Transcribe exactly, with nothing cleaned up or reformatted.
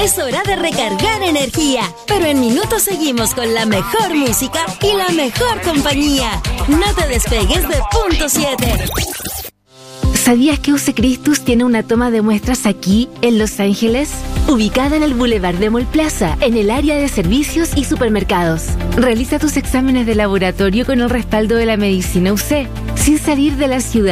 Es hora de recargar energía, pero en minutos seguimos con la mejor música y la mejor compañía. No te despegues de Punto siete. ¿Sabías que U C Christus tiene una toma de muestras aquí, en Los Ángeles? Ubicada en el Boulevard de Mall Plaza, en el área de servicios y supermercados. Realiza tus exámenes de laboratorio con el respaldo de la medicina U C, sin salir de la ciudad.